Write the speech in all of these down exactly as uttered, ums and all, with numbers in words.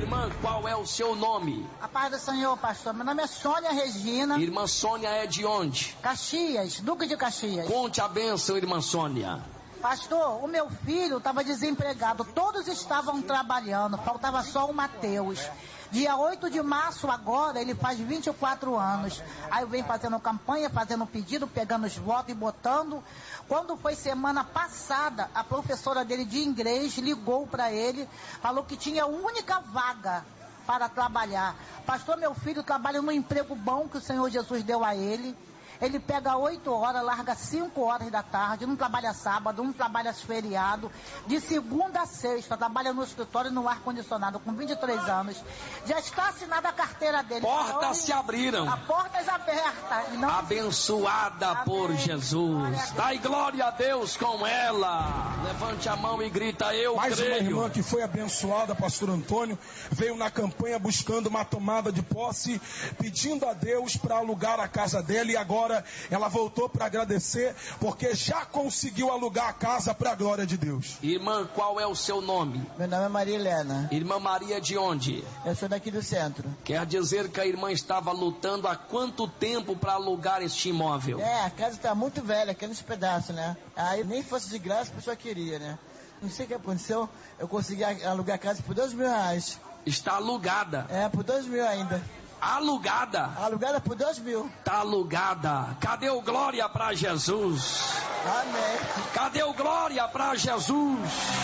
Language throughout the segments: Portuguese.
Irmã, qual é o seu nome? A paz do Senhor, pastor. Meu nome é Sônia Regina. Irmã Sônia é de onde? Caxias, Duque de Caxias. Conte a bênção, irmã Sônia. Pastor, o meu filho estava desempregado. Todos estavam trabalhando. Faltava só o Mateus. Dia oito de março agora, ele faz vinte e quatro anos. Aí vem fazendo campanha, fazendo pedido, pegando os votos e botando. Quando foi semana passada, a professora dele de inglês ligou para ele, falou que tinha única vaga para trabalhar. Pastor, meu filho trabalha num emprego bom que o Senhor Jesus deu a ele. Ele pega oito horas, larga cinco horas da tarde, não trabalha sábado, não trabalha feriado, de segunda a sexta, trabalha no escritório no ar-condicionado, com vinte e três anos. Já está assinada a carteira dele. Portas então, se abriram. A portas abertas. Não... Abençoada Amém. Por Jesus. Dai glória a Deus com ela. Levante a mão e grita, eu Mais creio. Mais uma irmã que foi abençoada, pastor Antônio, veio na campanha buscando uma tomada de posse, pedindo a Deus para alugar a casa dela, e agora ela voltou para agradecer, porque já conseguiu alugar a casa para a glória de Deus. Irmã, qual é o seu nome? Meu nome é Maria Helena. Irmã Maria, de onde? Eu sou daqui do centro. Quer dizer que a irmã estava lutando há quanto tempo para alugar este imóvel? É, a casa está muito velha, aqueles pedaços, né? Aí nem fosse de graça, a pessoa queria, né? Não sei o que aconteceu, eu consegui alugar a casa por dois mil reais. Está alugada? É, por dois mil ainda. Alugada? Alugada por dois mil. Tá alugada. Cadê o glória pra Jesus? Amém. Cadê o glória pra Jesus?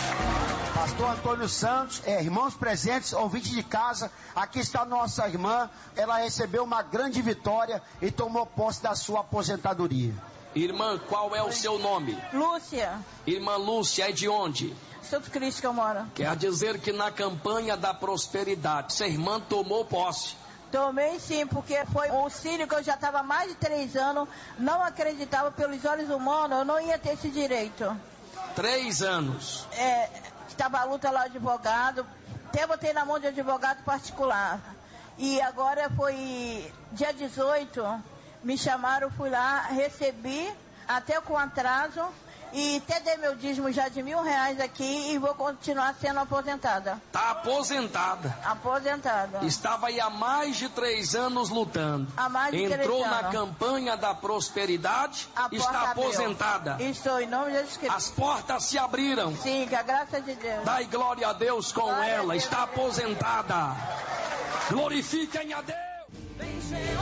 Pastor Antônio Santos, é, irmãos presentes, ouvintes de casa, aqui está nossa irmã, ela recebeu uma grande vitória e tomou posse da sua aposentadoria. Irmã, qual é o seu nome? Lúcia. Irmã Lúcia, é de onde? Santo Cristo que eu moro. Quer dizer que na campanha da prosperidade, sua irmã tomou posse. Tomei sim, porque foi um auxílio que eu já estava há mais de três anos, não acreditava pelos olhos humanos, eu não ia ter esse direito. Três anos? É, estava a luta lá de advogado, até botei na mão de advogado particular. E agora foi dia dezoito, me chamaram, fui lá, recebi, até com atraso, e até dei meu dízimo já de mil reais aqui e vou continuar sendo aposentada. Tá aposentada? Aposentada. Estava aí há mais de três anos lutando. Há mais de Entrou três na anos. campanha da prosperidade, A está aposentada. Abriu. Estou, em nome de Jesus Cristo. As portas se abriram. Sim, com a graça de Deus. Dai glória a Deus com glória ela, Deus, está Deus. aposentada. Glorifiquem a Deus. Vem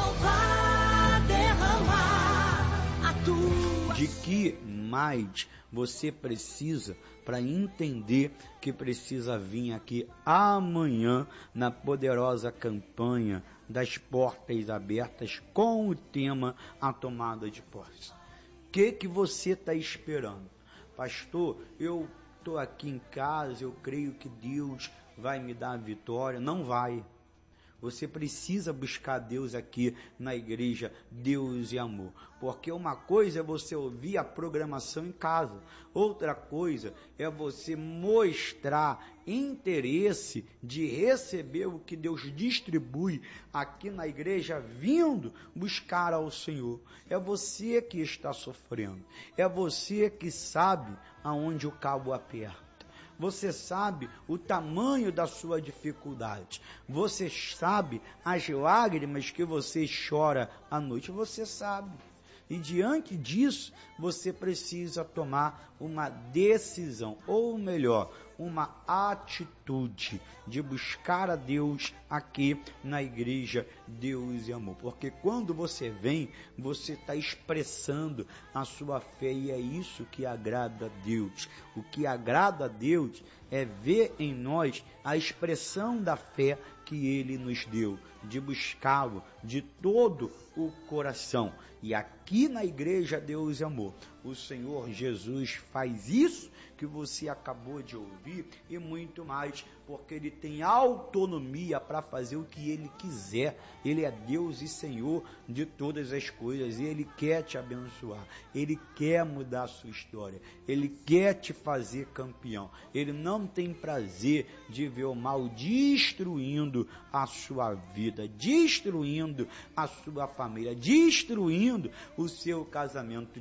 Jeová derramar a tua... De que mais você precisa para entender que precisa vir aqui amanhã na poderosa campanha das portas abertas com o tema a tomada de posse? O que que você está esperando? Pastor, eu estou aqui em casa, eu creio que Deus vai me dar a vitória. Não vai. Você precisa buscar Deus aqui na igreja, Deus e amor. Porque uma coisa é você ouvir a programação em casa. Outra coisa é você mostrar interesse de receber o que Deus distribui aqui na igreja, vindo buscar ao Senhor. É você que está sofrendo. É você que sabe aonde o cabo aperta. Você sabe o tamanho da sua dificuldade. Você sabe as lágrimas que você chora à noite. Você sabe. E diante disso, você precisa tomar uma decisão, ou melhor, uma atitude de buscar a Deus aqui na igreja Deus e Amor. Porque quando você vem, você está expressando a sua fé, e é isso que agrada a Deus. O que agrada a Deus é ver em nós a expressão da fé que Ele nos deu, de buscá-lo de todo o coração. E aqui na igreja Deus e Amor, o Senhor Jesus faz isso que você acabou de ouvir e muito mais, porque Ele tem autonomia para fazer o que Ele quiser. Ele é Deus e Senhor de todas as coisas, e Ele quer te abençoar, Ele quer mudar a sua história, Ele quer te fazer campeão. Ele não tem prazer de ver o mal destruindo a sua vida, destruindo a sua família, destruindo o seu casamento,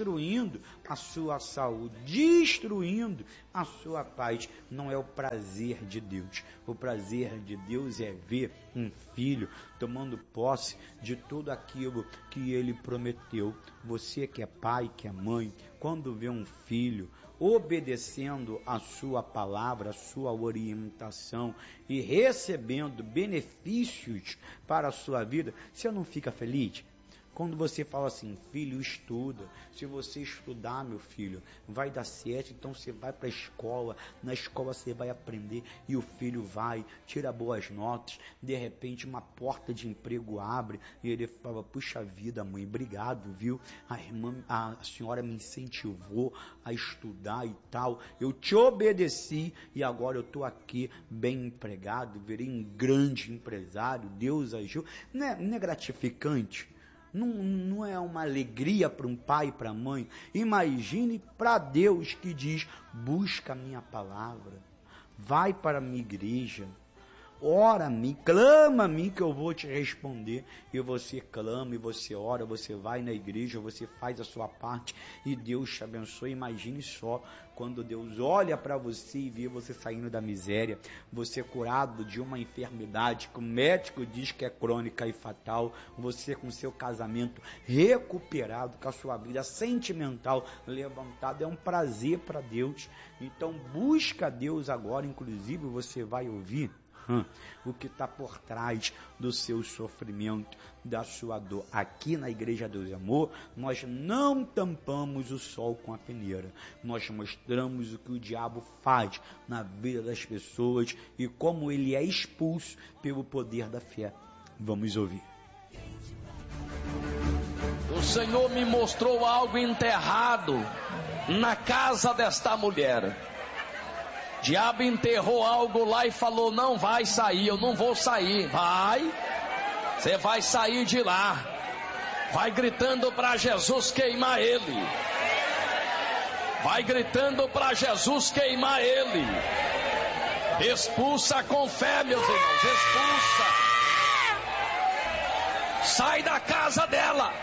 destruindo a sua saúde, destruindo a sua paz. Não é o prazer prazer de Deus. O prazer de Deus é ver um filho tomando posse de tudo aquilo que ele prometeu. Você que é pai, que é mãe, quando vê um filho obedecendo a sua palavra, a sua orientação e recebendo benefícios para a sua vida, você não fica feliz? Quando você fala assim, filho, estuda. Se você estudar, meu filho, vai dar certo. Então você vai para a escola. Na escola você vai aprender. E o filho vai, tira boas notas. De repente uma porta de emprego abre. E ele fala, puxa vida, mãe, obrigado, viu? A irmã, a senhora me incentivou a estudar e tal. Eu te obedeci. E agora eu estou aqui bem empregado. Virei um grande empresário. Deus agiu. Não é, não é gratificante? Não, não é uma alegria para um pai e para a mãe? Imagine para Deus que diz, busca a minha palavra, vai para a minha igreja, ora a mim, clama a mim que eu vou te responder. E você clama, e você ora, você vai na igreja, você faz a sua parte e Deus te abençoe. Imagine só, quando Deus olha para você e vê você saindo da miséria, você curado de uma enfermidade que o médico diz que é crônica e fatal, você com seu casamento recuperado, com a sua vida sentimental levantada, é um prazer para Deus. Então busca Deus agora. Inclusive você vai ouvir Hum, o que está por trás do seu sofrimento, da sua dor. Aqui na Igreja Deus e Amor, nós não tampamos o sol com a peneira. Nós mostramos o que o diabo faz na vida das pessoas e como ele é expulso pelo poder da fé. Vamos ouvir. O Senhor me mostrou algo enterrado na casa desta mulher. O diabo enterrou algo lá e falou, não vai sair, eu não vou sair. Vai, você vai sair de lá. Vai gritando para Jesus queimar ele. Vai gritando para Jesus queimar ele. Expulsa com fé, meus irmãos, expulsa. Sai da casa dela.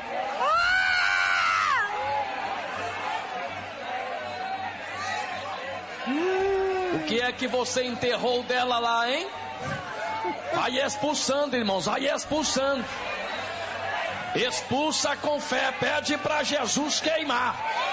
O que é que você enterrou dela lá, hein? Vai expulsando, irmãos, vai expulsando. Expulsa com fé, pede para Jesus queimar.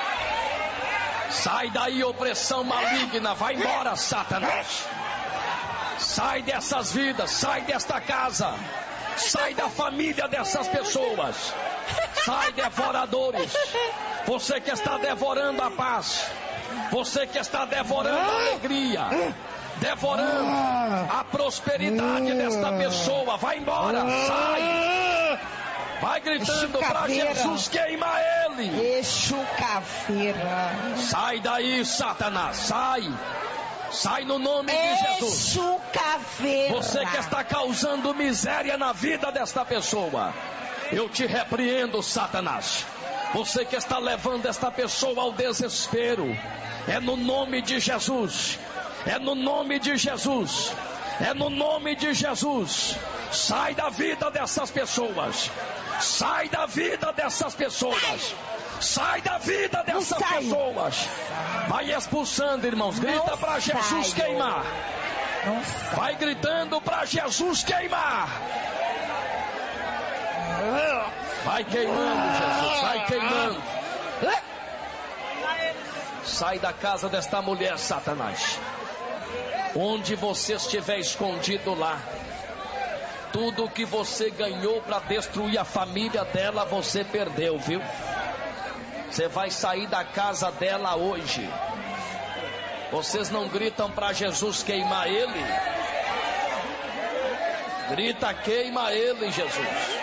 Sai daí, opressão maligna, vai embora, Satanás. Sai dessas vidas, sai desta casa. Sai da família dessas pessoas. Sai, devoradores. Você que está devorando a paz. Você que está devorando a alegria, devorando a prosperidade desta pessoa, vai embora, sai. Vai gritando para Jesus queimar ele. Exu caveira. Sai daí, Satanás, sai. Sai no nome de Jesus. Exu caveira. Você que está causando miséria na vida desta pessoa, eu te repreendo, Satanás. Você que está levando esta pessoa ao desespero, é no nome de Jesus, é no nome de Jesus, é no nome de Jesus. Sai da vida dessas pessoas, sai da vida dessas pessoas, sai da vida dessas pessoas. Vai expulsando, irmãos, grita para Jesus queimar. Vai gritando para Jesus queimar. Vai queimando, Jesus, vai queimando. Sai da casa desta mulher, Satanás. Onde você estiver escondido lá, tudo que você ganhou para destruir a família dela, você perdeu, viu? Você vai sair da casa dela hoje. Vocês não gritam para Jesus queimar ele? Grita, queima ele, Jesus.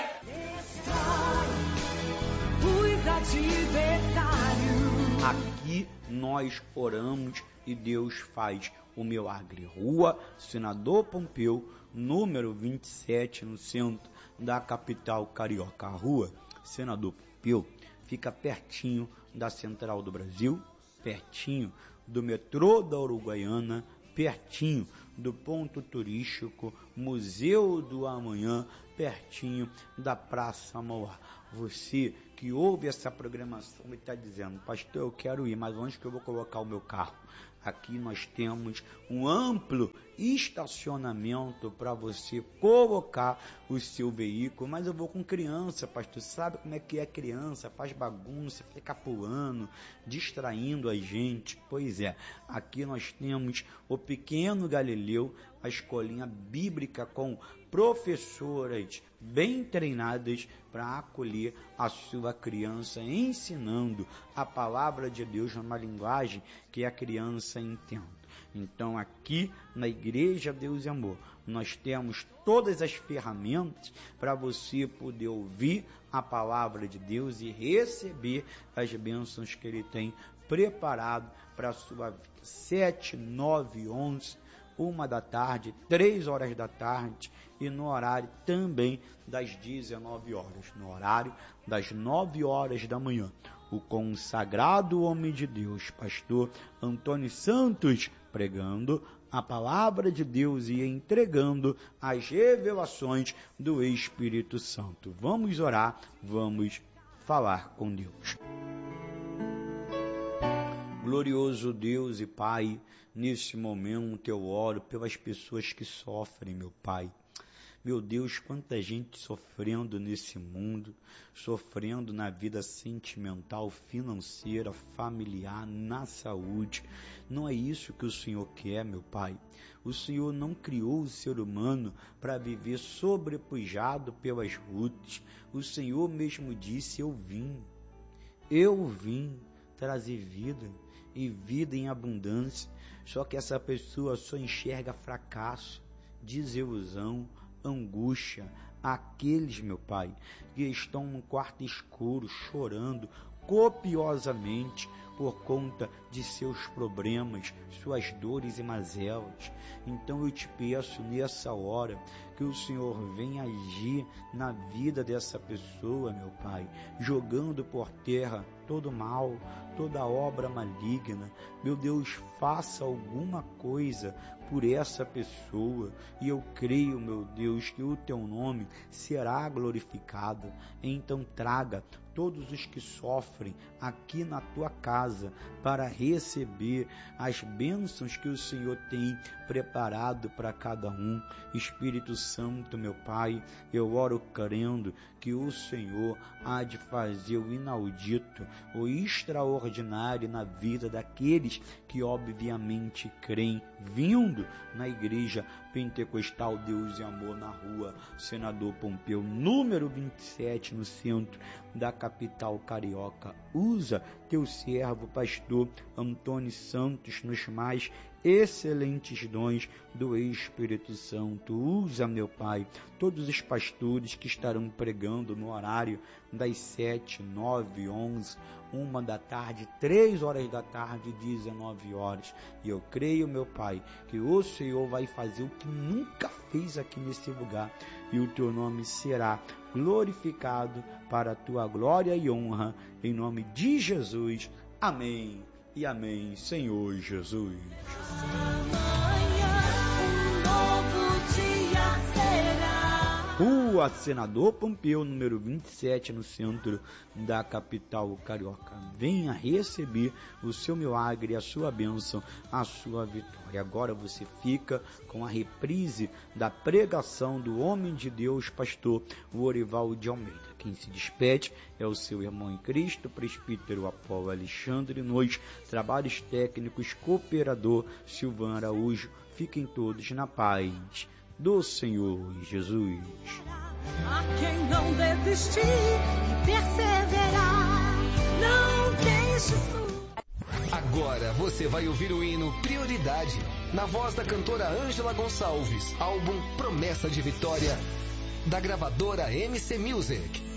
Aqui nós oramos e Deus faz o milagre. Rua Senador Pompeu, número vinte e sete, no centro da capital carioca. A rua Senador Pompeu fica pertinho da Central do Brasil, pertinho do metrô da Uruguaiana, pertinho do ponto turístico Museu do Amanhã, pertinho da Praça Mauá. Você que ouve essa programação e está dizendo, pastor, eu quero ir, mas onde que eu vou colocar o meu carro? Aqui nós temos um amplo estacionamento para você colocar o seu veículo, mas eu vou com criança, pastor, sabe como é que é criança, faz bagunça, fica pulando, distraindo a gente. Pois é, aqui nós temos o Pequeno Galileu, a escolinha bíblica com professoras bem treinadas para acolher a sua criança, ensinando a palavra de Deus numa linguagem que a criança entenda. Então aqui na Igreja Deus e Amor, nós temos todas as ferramentas para você poder ouvir a palavra de Deus e receber as bênçãos que Ele tem preparado para a sua vida. Sete, nove, onze, uma da tarde, três horas da tarde e no horário também das dezenove horas, no horário das nove horas da manhã. O consagrado homem de Deus, pastor Antônio Santos, pregando a palavra de Deus e entregando as revelações do Espírito Santo. Vamos orar, vamos falar com Deus. Glorioso Deus e Pai, nesse momento eu oro pelas pessoas que sofrem, meu Pai. Meu Deus, quanta gente sofrendo nesse mundo, sofrendo na vida sentimental, financeira, familiar, na saúde. Não é isso que o Senhor quer, meu Pai. O Senhor não criou o ser humano para viver sobrepujado pelas lutas. O Senhor mesmo disse, eu vim, eu vim trazer vida e vida em abundância. Só que essa pessoa só enxerga fracasso, desilusão, angústia. Aqueles, meu Pai, que estão num quarto escuro, chorando copiosamente por conta de seus problemas, suas dores e mazelas. Então eu te peço nessa hora que o Senhor venha agir na vida dessa pessoa, meu Pai, jogando por terra todo mal, toda obra maligna. Meu Deus, faça alguma coisa por essa pessoa, e eu creio, meu Deus, que o teu nome será glorificado. Então traga todos os que sofrem aqui na tua casa para receber as bênçãos que o Senhor tem preparado para cada um. Espírito Santo, meu Pai, eu oro crendo que o Senhor há de fazer o inaudito, o extraordinário na vida daqueles que obviamente creem, vindo na Igreja Pentecostal Deus e Amor na rua Senador Pompeu, número vinte e sete, no centro da capital carioca. Usa teu servo, pastor Antônio Santos, nos mais excelentes dons do Espírito Santo. Usa, meu Pai, todos os pastores que estarão pregando no horário das sete, nove, onze, uma da tarde, três horas da tarde, dezenove horas. E eu creio, meu Pai, que o Senhor vai fazer o que nunca fez aqui nesse lugar, e o teu nome será glorificado para a tua glória e honra, em nome de Jesus. Amém e amém, Senhor Jesus. Rua Senador Pompeu, número vinte e sete, no centro da capital carioca. Venha receber o seu milagre, a sua bênção, a sua vitória. Agora você fica com a reprise da pregação do homem de Deus, pastor Lorival de Almeida. Quem se despede é o seu irmão em Cristo, presbítero Apolo Alexandre, nos trabalhos técnicos, cooperador Silvan Araújo. Fiquem todos na paz do Senhor Jesus. A quem não desistir e perseverar, não deixe sua... Agora você vai ouvir o hino Prioridade, na voz da cantora Ângela Gonçalves, álbum Promessa de Vitória, da gravadora M C Music.